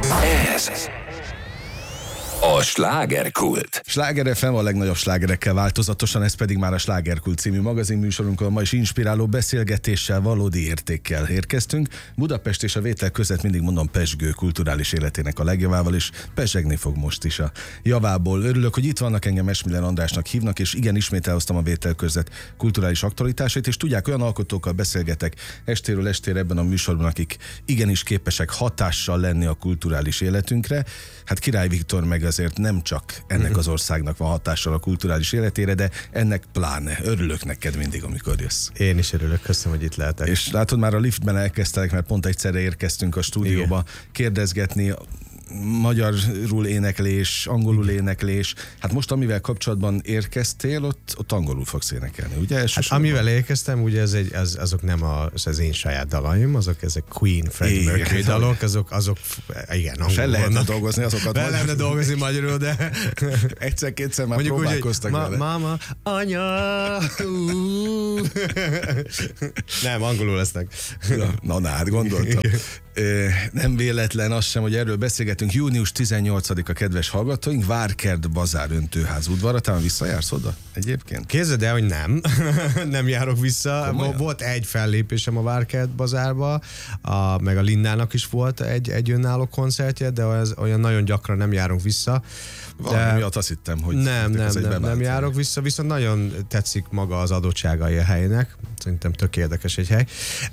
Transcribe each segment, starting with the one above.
Ez a slágerkult. Sláger FM a legnagyobb slágerekkel változatosan, ez pedig már a Slágerkult című magazinműsorunkon. Ma is inspiráló beszélgetéssel, valódi értékkel érkeztünk. Budapest és a vétel között mindig mondom pezsgő kulturális életének a legjavával, és pezsegni fog most is a javából. Örülök, hogy itt vannak, engem Esmiller Andrásnak hívnak, és igen, ismét elhoztam a vétel között kulturális aktualitásait, és tudják, olyan alkotókkal beszélgetek estéről estére ebben a műsorban, akik igenis képesek hatással lenni a kulturális életünkre. Hát Király Viktor meg azért nem csak ennek az országnak van hatással a kulturális életére, de ennek pláne. Örülök neked mindig, amikor jössz. Én is örülök, köszönöm, hogy itt lehetek. És látod, már a liftben elkezdtek, mert pont egyszerre érkeztünk a stúdióba kérdezgetni, magyarul éneklés, angolul éneklés. Hát most amivel kapcsolatban érkeztél, ott angolul fogsz énekelni, ugye? Hát, amivel érkeztem, ugye azok nem az én saját dalaim, ezek Queen, Freddie Mercury dalok, azok igen, angolul. Fel lehetne dolgozni azokat. Fel lehetne dolgozni magyarul, de egyszer-kétszer már próbálkoztak vele. Mama, anya, nem, angolul lesznek. Na hát gondoltam. Nem véletlen az sem, hogy erről beszélgetünk. Június 18-a, kedves hallgatóink, Várkert Bazár öntőház udvara. Te már visszajársz oda egyébként? Képzeld el, hogy nem. Nem járok vissza. Komolyan? Volt egy fellépésem a Várkert Bazárba, meg a Lindának is volt egy önálló koncertje, de olyan nagyon gyakran nem járunk vissza. Valami miatt azt hittem, hogy nem járok vissza, viszont nagyon tetszik maga az adottságai a helynek. Szerintem tök érdekes egy hely.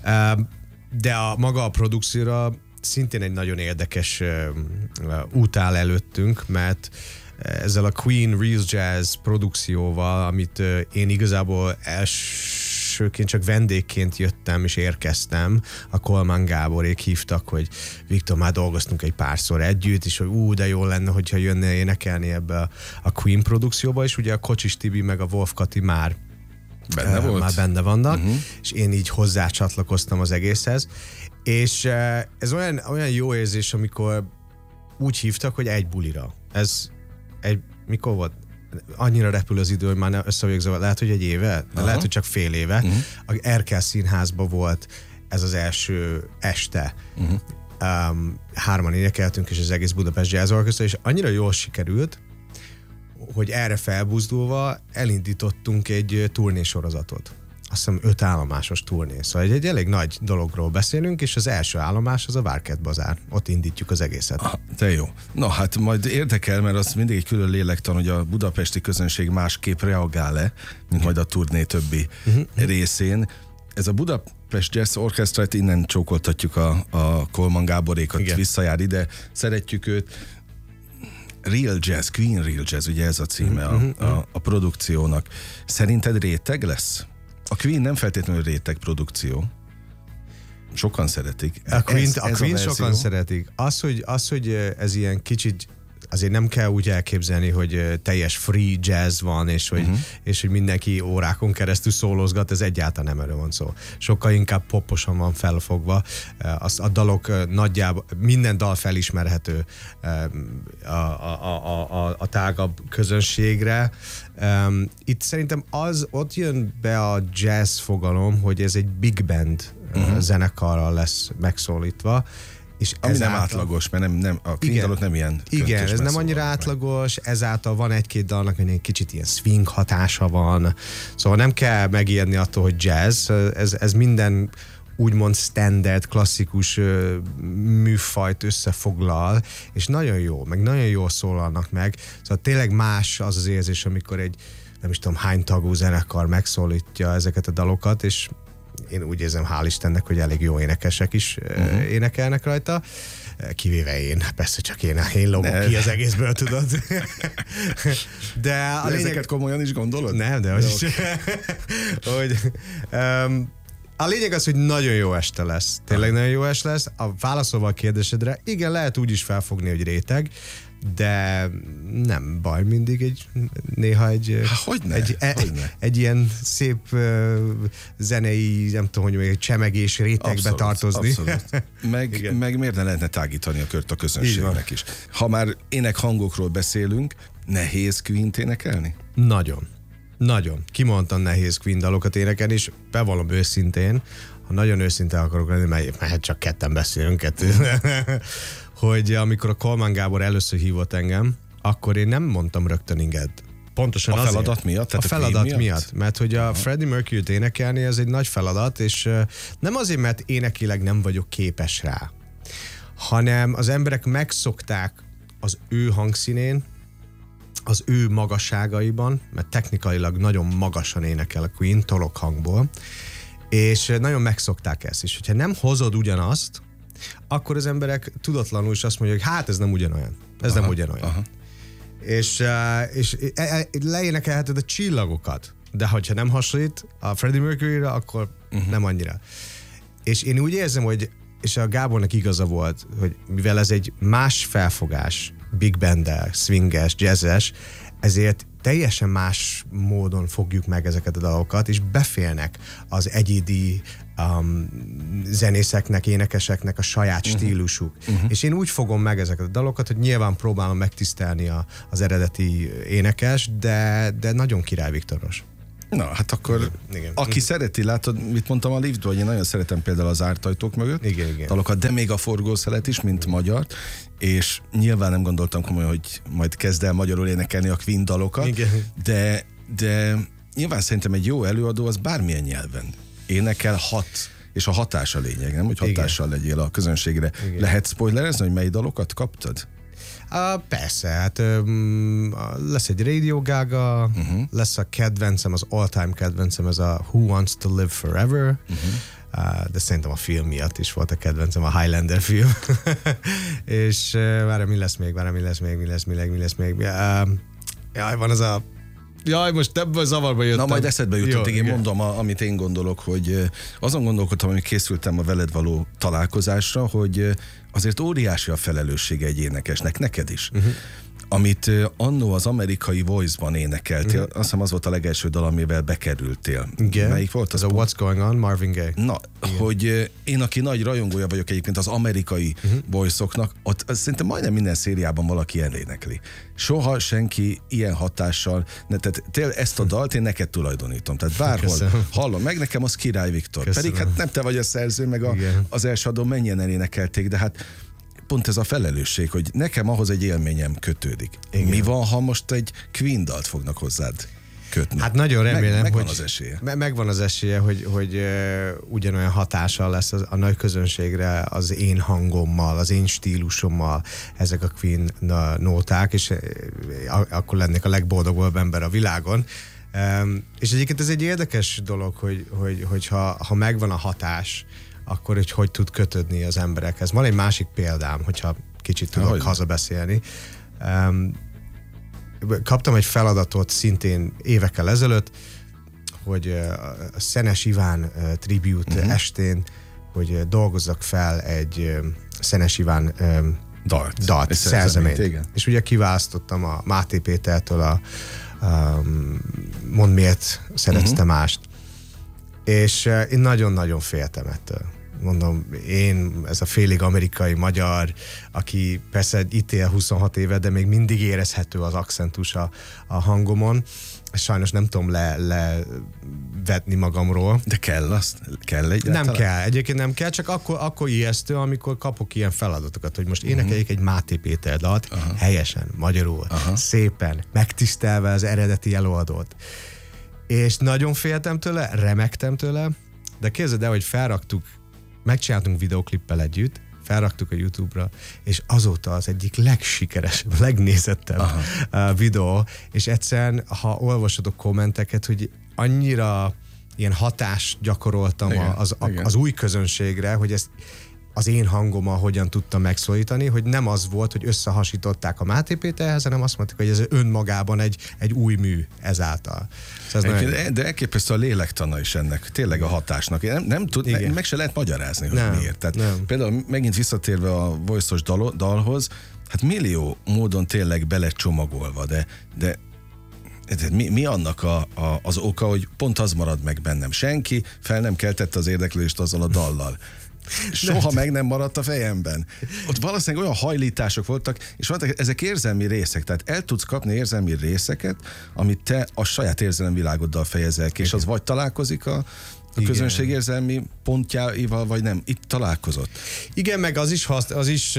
De maga a produkcióra szintén egy nagyon érdekes út áll előttünk, mert ezzel a Queen Real Jazz produkcióval, amit én igazából elsőként csak vendégként jöttem és érkeztem, a Kolmán Gáborék hívtak, hogy Viktor, már dolgoztunk egy párszor együtt, és hogy de jó lenne, hogyha jönne énekelni ebbe a Queen produkcióba, és ugye a Kocsis Tibi meg a Wolf Kati már benne vannak, és én így hozzácsatlakoztam az egészhez, és ez olyan jó érzés, amikor úgy hívtak, hogy egy bulira. Mikor volt? Annyira repül az idő, hogy már össze vagyok zavar. Lehet, hogy egy éve, de lehet, hogy csak fél éve. A Erkel Színházban volt ez az első este. Hárman énekeltünk, és az egész Budapest Jazz Orchestra, és annyira jól sikerült, hogy erre felbuzdulva elindítottunk egy turnésorozatot. Azt hiszem 5 állomásos turné. Szóval egy elég nagy dologról beszélünk, és az első állomás az a Várkert Bazár. Ott indítjuk az egészet. Te jó. Na hát majd érdekel, mert az mindig egy külön lélektan, hogy a budapesti közönség másképp reagál-e, mint majd a turné többi részén. Ez a Budapest Jazz Orchestra, innen csókoltatjuk a Kolmán Gáborékat, visszajár ide, szeretjük őt. Real Jazz, Queen Real Jazz, ugye ez a címe a produkciónak. Szerinted réteg lesz? A Queen nem feltétlenül réteg produkció. Sokan szeretik. A Queen sokan szeretik. Az, hogy ez ilyen kicsit, azért nem kell úgy elképzelni, hogy teljes free jazz van, és hogy mindenki órákon keresztül szólozgat, ez egyáltalán nem erről van szó. Sokkal inkább poposan van felfogva. A dalok nagyjából, minden dal felismerhető a tágabb közönségre. Itt szerintem ott jön be a jazz fogalom, hogy ez egy big band zenekarral lesz megszólítva, és ami nem átlagos, mert nem a Queen dalok nem ilyen. Igen, ez nem annyira átlagos, ezáltal van egy-két dalnak, hogy egy kicsit ilyen swing hatása van, szóval nem kell megijedni attól, hogy jazz, ez minden úgymond standard, klasszikus műfajt összefoglal, és nagyon jó, meg nagyon jól szólalnak meg, szóval tényleg más az az érzés, amikor egy nem is tudom hány tagú zenekar megszólítja ezeket a dalokat, és én úgy érzem, hál' Istennek, hogy elég jó énekesek is énekelnek rajta. Kivéve én, persze csak én logok ki az egészből, tudod. De a lényeg... Ezeket komolyan is gondolod? Nem, de a lényeg az, hogy nagyon jó este lesz. Tényleg nagyon jó este lesz. Válaszolva a kérdésedre, igen, lehet úgy is felfogni, hogy réteg, de nem baj mindig néha egy ilyen szép zenei, nem tudom, hogy egy csemegés rétegbe tartozni. Abszolút. Meg miért ne lehetne tágítani a kört a közönségnek is? Ha már énekhangokról beszélünk, nehéz Queen-t énekelni? Nagyon. Kimondtan nehéz Queen dalokat énekelni, és bevallom őszintén, ha nagyon őszinte akarok lenni, mert csak ketten beszélünk, hogy amikor a Kolmán Gábor először hívott engem, akkor én nem mondtam rögtön inged. Pontosan a feladat miatt? A feladat miatt. Mert hogy a Freddie Mercury-t énekelni, ez egy nagy feladat, és nem azért, mert énekileg nem vagyok képes rá, hanem az emberek megszokták az ő hangszínén, az ő magasságaiban, mert technikailag nagyon magasan énekel a Queen, tolok hangból, és nagyon megszokták ezt. És hogyha nem hozod ugyanazt, akkor az emberek tudatlanul is azt mondják, hogy hát ez nem ugyanolyan. Ez nem ugyanolyan. Aha. És leénekelheted a csillagokat, de hogyha nem hasonlít a Freddie Mercury-ra, akkor nem annyira. És én úgy érzem, hogy, és a Gábornak igaza volt, hogy mivel ez egy más felfogás, big band-del, swinges, jazzes, ezért teljesen más módon fogjuk meg ezeket a dalokat, és befélnek az egyedi zenészeknek, énekeseknek a saját stílusuk. És én úgy fogom meg ezeket a dalokat, hogy nyilván próbálom megtisztelni az eredeti énekes, de nagyon király Viktoros. Na, hát akkor igen. Aki szereti, látod, mit mondtam a liftből, hogy én nagyon szeretem például az zárt ajtók mögött igen. dalokat, de még a forgószelet is, mint magyart, és nyilván nem gondoltam komolyan, hogy majd kezd el magyarul énekelni a Queen dalokat, de nyilván szerintem egy jó előadó az bármilyen nyelven énekel, és a hatás a lényeg, nem? Hogy hatással legyél a közönségre. Igen. Lehet spoilerezni, hogy mely dalokat kaptad? Persze, hát lesz egy Radio Gaga, lesz a kedvencem, az all-time kedvencem, ez a Who Wants to Live Forever, de szerintem a film miatt is volt a kedvencem, a Highlander film. És mi lesz még? Jaj, van az a... Jaj, most ebből zavarba jöttem. Na, majd eszedbe jutott, én mondom, amit én gondolok, hogy azon gondolkodtam, hogy készültem a veled való találkozásra, hogy azért óriási a felelőssége egy énekesnek, neked is. Amit annó az amerikai Voice-ban énekeltél, azt hiszem az volt a legelső dal, amivel bekerültél. Igen. Melyik volt az? A What's Going On, Marvin Gaye. Na, hogy én, aki nagy rajongója vagyok egyébként az amerikai Voice-oknak, ott szerintem majdnem minden szériában valaki elénekli. Soha senki ilyen hatással, tehát ezt a dalt én neked tulajdonítom. Tehát bárhol hallom meg, nekem az Király Viktor. Köszönöm. Pedig hát nem te vagy a szerző, meg az első adó mennyien elénekelték, de hát pont ez a felelősség, hogy nekem ahhoz egy élményem kötődik. Igen. Mi van, ha most egy Queen dalt fognak hozzád kötni? Hát nagyon remélem, megvan hogy az esélye. Megvan az esélye, hogy ugyanolyan hatással lesz a nagy közönségre az én hangommal, az én stílusommal ezek a Queen nóták, és akkor lennék a legboldogabb ember a világon. És egyébként ez egy érdekes dolog, hogy ha megvan a hatás, akkor hogy tud kötődni az emberekhez. Van egy másik példám, hogyha kicsit tudok hazabeszélni. Kaptam egy feladatot szintén évekkel ezelőtt, hogy a Szenes Iván tribute estén, hogy dolgozzak fel egy Szenes Iván dalt szerzeményt. És ugye kiválasztottam a Máté Pétertől a Mondd miért szeretsz te mást. És én nagyon-nagyon féltem ettől. Mondom, én, ez a félig amerikai magyar, aki persze itt él 26 éve, de még mindig érezhető az akcentus a hangomon. Sajnos nem tudom levetni magamról. De kell egyáltalán? Nem kell, egyébként nem kell, csak akkor ijesztő, amikor kapok ilyen feladatokat, hogy most énekeljék egy Máté Péter dalt, helyesen, magyarul, szépen, megtisztelve az eredeti előadót. És nagyon féltem tőle, remegtem tőle, de képzeld el, hogy megcsináltunk videoklippel együtt, felraktuk a YouTube-ra, és azóta az egyik legsikeresebb, legnézettebb videó, és egyszerűen, ha olvasod a kommenteket, hogy annyira ilyen hatást gyakoroltam az új közönségre, hogy ezt az én hangommal hogyan tudtam megszólítani, hogy nem az volt, hogy összehasították a Máté Péterhez, hanem azt mondták, hogy ez önmagában egy új mű ezáltal. De elképesztő a lélektana is ennek, tényleg a hatásnak. Nem tud, meg se lehet magyarázni, hogy miért. Tehát például megint visszatérve a Voice-os dalhoz, hát millió módon tényleg belecsomagolva, de mi annak az oka, hogy pont az marad meg bennem. Senki fel nem keltette az érdeklődést azzal a dallal. Soha meg nem maradt a fejemben. Ott valószínűleg olyan hajlítások voltak, és voltak ezek érzelmi részek, tehát el tudsz kapni érzelmi részeket, amit te a saját érzelemvilágoddal fejezel ki, és az vagy találkozik a közönség érzelmi pontjáival, vagy nem? Itt találkozott. Igen, meg az is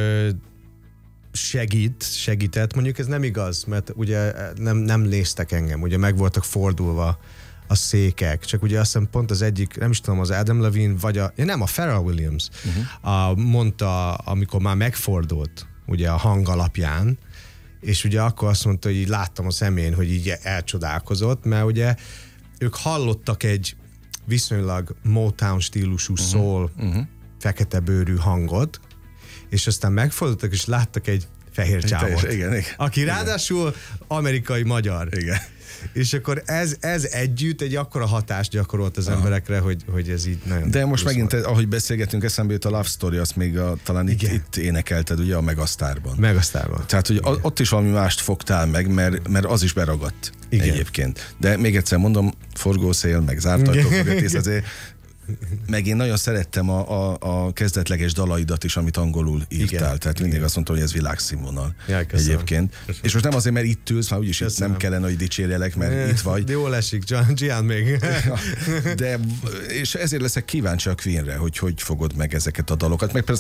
segített. Mondjuk ez nem igaz, mert ugye nem néztek engem, ugye meg voltak fordulva a székek, csak ugye azt hiszem pont az egyik, nem is tudom, az Adam Levine, vagy a Pharrell Williams mondta, amikor már megfordult ugye a hang alapján, és ugye akkor azt mondta, hogy így láttam a szemén, hogy így elcsodálkozott, mert ugye ők hallottak egy viszonylag Motown stílusú soul, fekete bőrű hangot, és aztán megfordultak, és láttak egy fehér csávot. Igen. Aki ráadásul amerikai magyar. Igen. És akkor ez együtt egy akkora hatást gyakorolt az emberekre, hogy ez így nagyon... De most megint, ahogy beszélgetünk, eszembe jut a Love Story, azt még talán itt énekelted, ugye, a Megasztárban. Megasztárban. Tehát, hogy ott is valami mást fogtál meg, mert az is beragadt. Igen. Egyébként. De még egyszer mondom, forgószél, meg zárt ajtók mögött, azért meg én nagyon szerettem a kezdetleges dalaidat is, amit angolul írtál. Igen. Tehát mindig azt mondtam, hogy ez világszínvonal. Ja, egyébként. Köszönöm. És most nem azért, mert itt ülsz, már úgyis itt nem kellene, hogy dicsérjelek, mert itt vagy. De jól esik, Gian még. És ezért leszek kíváncsi a Queenre, hogy fogod meg ezeket a dalokat. Meg